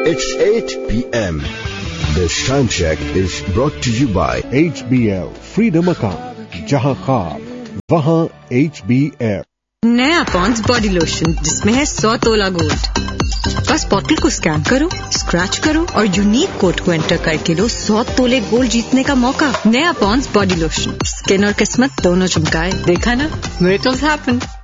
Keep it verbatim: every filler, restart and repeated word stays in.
It's eight p m This time check is brought to you by H B L Freedom Account. जहां ख्वाब वहां H B L. नया Pond's body lotion जिसमें है सौ तोला गोल्ड। बस बॉटल को स्कैन करो, स्क्रैच करो और यूनिक कोड को एंटर करके लो सौ तोले गोल्ड जीतने का मौका। नया पॉन्ड्स बॉडी लोशन, स्किन और किस्मत दोनों चमकाए। देखा ना, मिरेकल्स हैपन।